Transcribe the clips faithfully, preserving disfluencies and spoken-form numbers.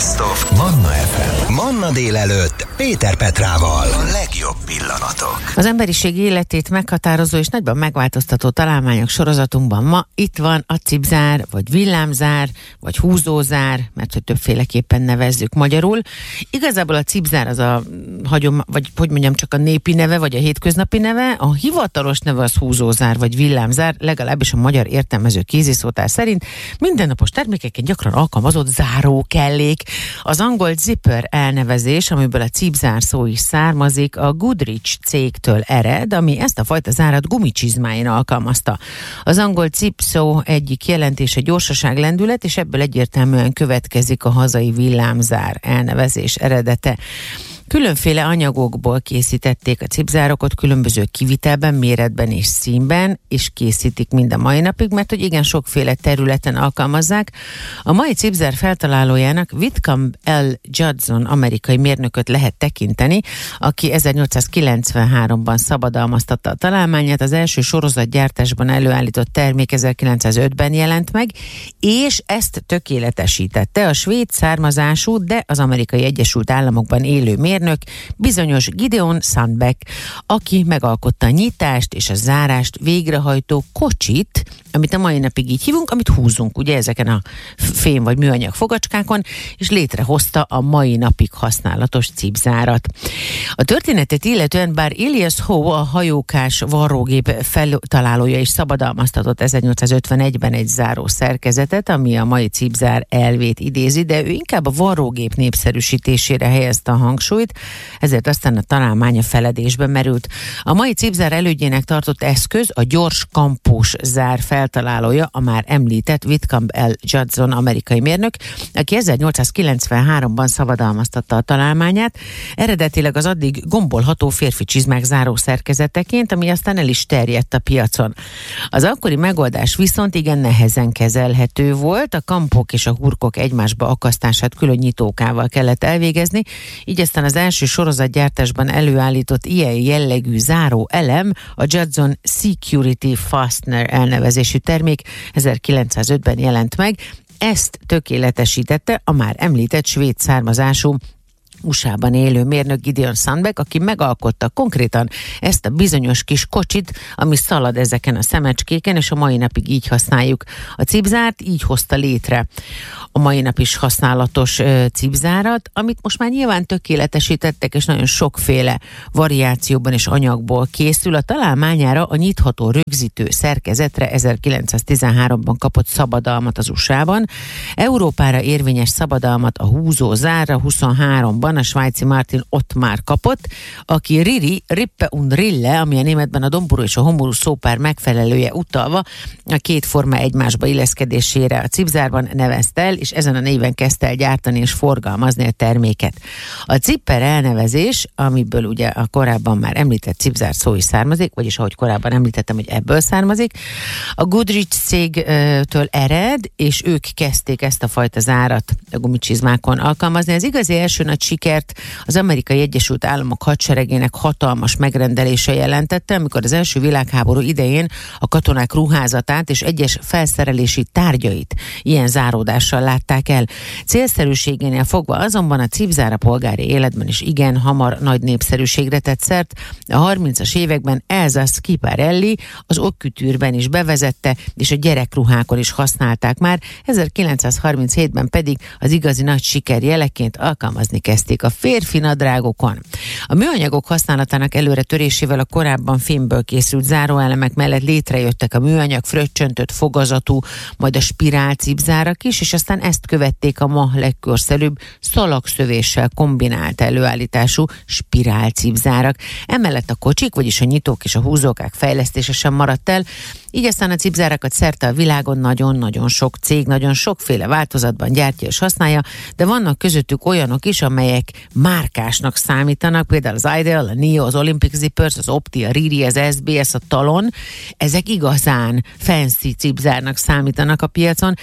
Best of Manna ef em. Manna délelőtt Péter Petrával. A legjobb pillanatok. Az emberiség életét meghatározó és nagyban megváltoztató találmányok sorozatunkban ma itt van a cipzár, vagy villámzár, vagy húzózár, mert hogy többféleképpen nevezzük magyarul. Igazából a cipzár az a hagyom, vagy hogy mondjam, csak a népi neve, vagy a hétköznapi neve. A hivatalos neve az húzózár, vagy villámzár, legalábbis a magyar értelmező kéziszótár szerint mindennapos termékeken gyakran alkalmazott zárókellék. Az angol zipper elnevezés, amiből a cipzár szó is származik, a Goodrich cégtől ered, ami ezt a fajta zárat gumicsizmáin alkalmazta. Az angol cip szó egyik jelentése gyorsaság, lendület, és ebből egyértelműen következik a hazai villámzár elnevezés eredete. Különféle anyagokból készítették a cipzárokat, különböző kivitelben, méretben és színben, és készítik mind a mai napig, mert hogy igen sokféle területen alkalmazzák. A mai cipzár feltalálójának Whitcomb L. Judson amerikai mérnököt lehet tekinteni, aki ezernyolcszázkilencvenháromban szabadalmaztatta a találmányát, az első sorozatgyártásban előállított termék ezerkilencszázötben jelent meg, és ezt tökéletesítette a svéd származású, de az Amerikai Egyesült Államokban élő mérnök, bizonyos Gideon Sandbeck, aki megalkotta a nyitást és a zárást végrehajtó kocsit, amit a mai napig így hívunk, amit húzunk ugye ezeken a fém vagy műanyag fogacskákon, és létrehozta a mai napig használatos cipzárat. A történetet illetően, bár Elias Howe, a hajókás varrógép feltalálója is szabadalmaztatott ezernyolcszázötvenegyben egy záró szerkezetet, ami a mai cipzár elvét idézi, de ő inkább a varrógép népszerűsítésére helyezte a hangsúlyt, ezért aztán a találmánya feledésbe merült. A mai cipzár elődjének tartott eszköz a gyors kampós zár feltalálója, a már említett Whitcomb L. Judson amerikai mérnök, aki ezernyolcszázkilencvenháromban szabadalmaztatta a találmányát, eredetileg az addig gombolható férfi csizmák záró szerkezeteként, ami aztán el is terjedt a piacon. Az akkori megoldás viszont igen nehezen kezelhető volt, a kampok és a hurkok egymásba akasztását külön nyitókával kellett elvégezni, így aztán az első sorozatgyártásban előállított ilyen jellegű záró elem, a Judson Security Fastener elnevezésű termék ezerkilencszázötben jelent meg. Ezt tökéletesítette a már említett svéd származású u es á-ban élő mérnök Gideon Sandbeck, aki megalkotta konkrétan ezt a bizonyos kis kocsit, ami szalad ezeken a szemecskéken, és a mai napig így használjuk. A cipzárt így hozta létre a mai nap is használatos uh, cipzárat, amit most már nyilván tökéletesítettek, és nagyon sokféle variációban és anyagból készül. A találmányára a nyitható rögzítő szerkezetre ezerkilencszáztizenháromban kapott szabadalmat az u es á-ban. Európára érvényes szabadalmat a húzó zárra huszonháromban a svájci Martin Ottmar kapott, aki Riri, Rippe und Rille, ami a németben a domború és a homorú szópár megfelelője utalva a két forma egymásba illeszkedésére a cipzárban nevezte el, és ezen a néven kezdte el gyártani és forgalmazni a terméket. A cipper elnevezés, amiből ugye a korábban már említett cipzár szó is származik, vagyis ahogy korábban említettem, hogy ebből származik, a Goodrich cégtől ered, és ők kezdték ezt a fajta zárat a gumicsizmákon alkalmazni. Az igazi első nagy sikert az Amerikai Egyesült Államok hadseregének hatalmas megrendelése jelentette, amikor az első világháború idején a katonák ruházatát és egyes felszerelési tárgyait ilyen záródással látták el. Célszerűségénél fogva azonban a cipzár a polgári életben is igen hamar nagy népszerűségre tett szert. A harmincas években Elsa Schiaparelli az okkütűrben is bevezette, és a gyerekruhákon is használták már, ezerkilencszázharminchétben pedig az igazi nagy siker jeleként alkalmazni kezdték a férfi nadrágokon. A műanyagok használatának előre törésével a korábban fémből készült záróelemek mellett létrejöttek a műanyag fröccsöntött fogazatú, majd a spirál cipzárak is, és aztán ezt követték a ma legkorszerűbb szalagszövéssel kombinált előállítású spirál cipzárak. Emellett a kocsik, vagyis a nyitók és a húzókák fejlesztése sem maradt el, így aztán a cipzárakat szerte a világon nagyon-nagyon sok cég, nagyon sokféle változatban gyártja és használja, de vannak közöttük olyanok is, amelyek márkásnak számítanak, például az Ideal, a Neo, az Olympic Zippers, az Opti, a Riri, az es bé es, a Talon, ezek igazán fancy cipzárnak számítanak a piacon.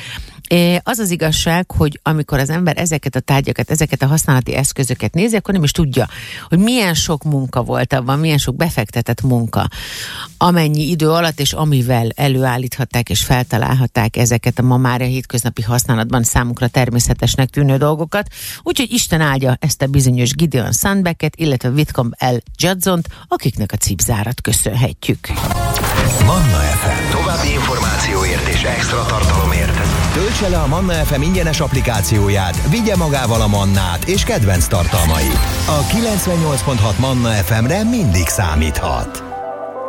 Az az igazság, hogy amikor az ember ezeket a tárgyakat, ezeket a használati eszközöket nézi, akkor nem is tudja, hogy milyen sok munka volt abban, milyen sok befektetett munka, amennyi idő alatt, és amivel előállíthatták és feltalálhatták ezeket a ma már a hétköznapi használatban számukra természetesnek tűnő dolgokat. Úgyhogy Isten áldja ezt a bizonyos Gideon Sandbecket, illetve Whitcomb L. Judzont, akiknek a cipzárat köszönhetjük. Manna ef em. További információért és extra tartalomért töltse le a Manna ef em ingyenes applikációját, vigye magával a Mannát és kedvenc tartalmait. A kilencvennyolc pont hat Manna ef emre mindig számíthat.